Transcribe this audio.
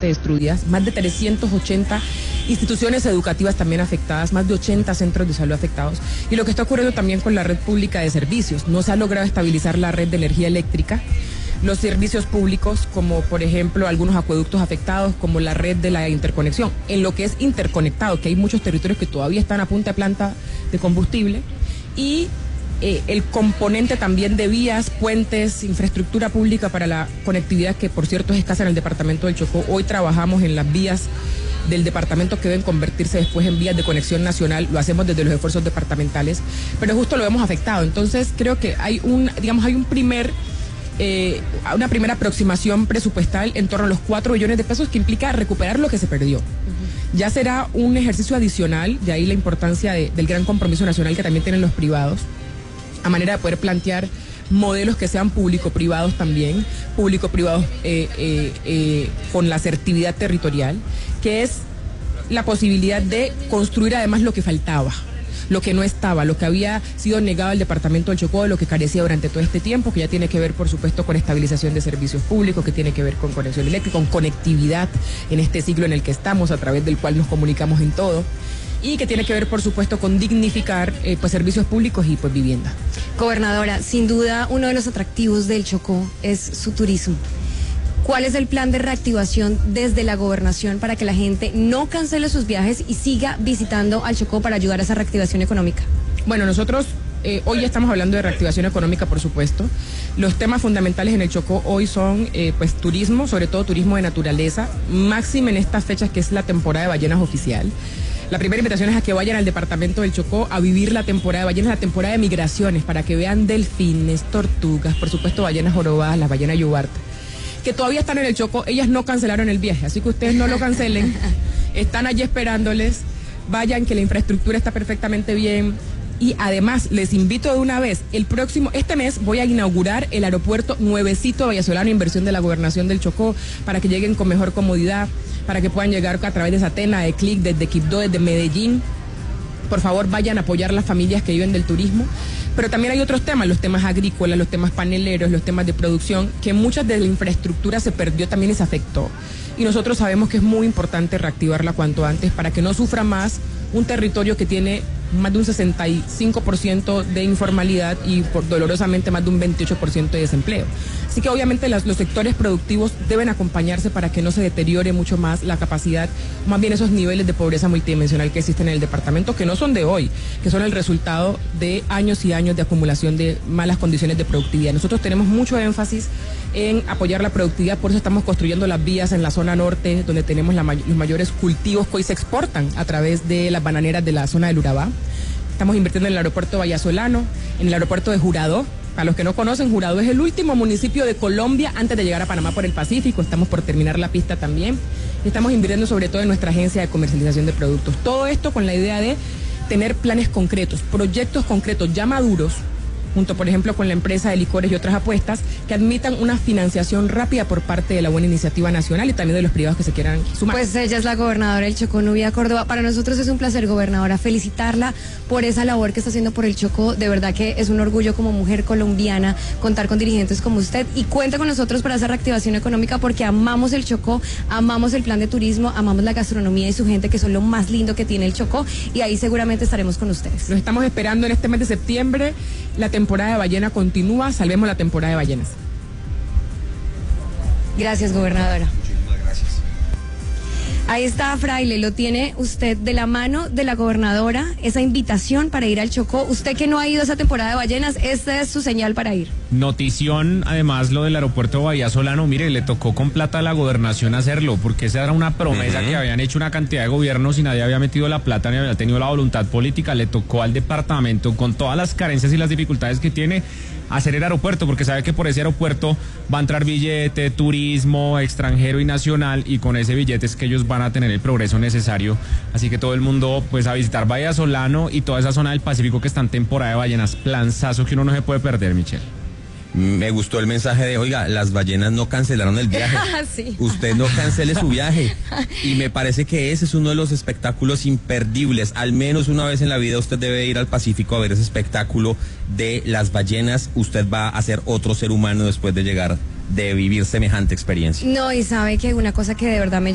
completamente destruidas, más de 380 instituciones educativas también afectadas, más de 80 centros de salud afectados. Y lo que está ocurriendo también con la red pública de servicios, no se ha logrado estabilizar la red de energía eléctrica, los servicios públicos, como por ejemplo algunos acueductos afectados, como la red de la interconexión, en lo que es interconectado, que hay muchos territorios que todavía están a punta de planta de combustible, y el componente también de vías, puentes, infraestructura pública para la conectividad, que por cierto es escasa en el departamento del Chocó. Hoy trabajamos en las vías del departamento que deben convertirse después en vías de conexión nacional, lo hacemos desde los esfuerzos departamentales, pero justo lo hemos afectado. Entonces creo que hay una primera aproximación presupuestal en torno a los 4 billones de pesos, que implica recuperar lo que se perdió. Ya será un ejercicio adicional, de ahí la importancia del gran compromiso nacional que también tienen los privados, a manera de poder plantear modelos que sean público-privados también, público-privados con la asertividad territorial, que es la posibilidad de construir además lo que faltaba, lo que no estaba, lo que había sido negado al departamento del Chocó, lo que carecía durante todo este tiempo, que ya tiene que ver, por supuesto, con estabilización de servicios públicos, que tiene que ver con conexión eléctrica, con conectividad en este siglo en el que estamos, a través del cual nos comunicamos en todo, y que tiene que ver, por supuesto, con dignificar pues servicios públicos y pues vivienda. Gobernadora, sin duda uno de los atractivos del Chocó es su turismo. ¿Cuál es el plan de reactivación desde la gobernación para que la gente no cancele sus viajes y siga visitando al Chocó para ayudar a esa reactivación económica? Bueno, nosotros hoy ya estamos hablando de reactivación económica, por supuesto. Los temas fundamentales en el Chocó hoy son pues turismo, sobre todo turismo de naturaleza, máximo en estas fechas que es la temporada de ballenas oficial. La primera invitación es a que vayan al departamento del Chocó a vivir la temporada de ballenas, la temporada de migraciones, para que vean delfines, tortugas, por supuesto ballenas jorobadas, las ballenas yubarte, que todavía están en el Chocó. Ellas no cancelaron el viaje, así que ustedes no lo cancelen, están allí esperándoles, vayan, que la infraestructura está perfectamente bien. Y además les invito de una vez, este mes voy a inaugurar el aeropuerto nuevecito de Vallasolano, inversión de la gobernación del Chocó, para que lleguen con mejor comodidad, para que puedan llegar a través de Satena, de Clic, desde Quibdó, desde Medellín. Por favor, vayan a apoyar las familias que viven del turismo. Pero también hay otros temas, los temas agrícolas, los temas paneleros, los temas de producción, que muchas de la infraestructura se perdió también y se afectó. Y nosotros sabemos que es muy importante reactivarla cuanto antes para que no sufra más un territorio que tiene más de un 65% de informalidad y dolorosamente más de un 28% de desempleo. Así que obviamente los sectores productivos deben acompañarse para que no se deteriore mucho más la capacidad, más bien esos niveles de pobreza multidimensional que existen en el departamento, que no son de hoy, que son el resultado de años y años de acumulación de malas condiciones de productividad. Nosotros tenemos mucho énfasis en apoyar la productividad, por eso estamos construyendo las vías en la zona norte, donde tenemos los mayores cultivos que hoy se exportan a través de las bananeras de la zona del Urabá. Estamos invirtiendo en el aeropuerto de Vallasolano, en el aeropuerto de Juradó. Para los que no conocen, Juradó es el último municipio de Colombia antes de llegar a Panamá por el Pacífico. Estamos por terminar la pista también. Y estamos invirtiendo sobre todo en nuestra agencia de comercialización de productos. Todo esto con la idea de tener planes concretos, proyectos concretos ya maduros, junto por ejemplo con la empresa de licores y otras apuestas, que admitan una financiación rápida por parte de la buena iniciativa nacional y también de los privados que se quieran sumar. Pues ella es la gobernadora del Chocó, Nubia Córdoba. Para nosotros es un placer, gobernadora, felicitarla por esa labor que está haciendo por el Chocó. De verdad que es un orgullo como mujer colombiana contar con dirigentes como usted, y cuenta con nosotros para esa reactivación económica, porque amamos el Chocó, amamos el plan de turismo, amamos la gastronomía y su gente, que son lo más lindo que tiene el Chocó, y ahí seguramente estaremos con ustedes. Los estamos esperando en este mes de septiembre. La temporada de ballena continúa, salvemos la temporada de ballenas. Gracias, gobernadora. Muchísimas gracias. Ahí está, Fraile, lo tiene usted de la mano de la gobernadora, esa invitación para ir al Chocó. Usted que no ha ido a esa temporada de ballenas, esta es su señal para ir. Notición, además, lo del aeropuerto de Vallasolano. Mire, le tocó con plata a la gobernación hacerlo, porque esa era una promesa que habían hecho una cantidad de gobiernos y nadie había metido la plata ni había tenido la voluntad política. Le tocó al departamento, con todas las carencias y las dificultades que tiene, hacer el aeropuerto, porque sabe que por ese aeropuerto va a entrar billete, turismo, extranjero y nacional, y con ese billete es que ellos van a tener el progreso necesario. Así que todo el mundo pues a visitar Vallasolano y toda esa zona del Pacífico que está en temporada de ballenas. Planzazo que uno no se puede perder, Michelle. Me gustó el mensaje de, oiga, las ballenas no cancelaron el viaje. Sí. Usted no cancele su viaje. Y me parece que ese es uno de los espectáculos imperdibles. Al menos una vez en la vida usted debe ir al Pacífico a ver ese espectáculo de las ballenas. Usted va a ser otro ser humano después de llegar, de vivir semejante experiencia. No, y sabe que una cosa que de verdad me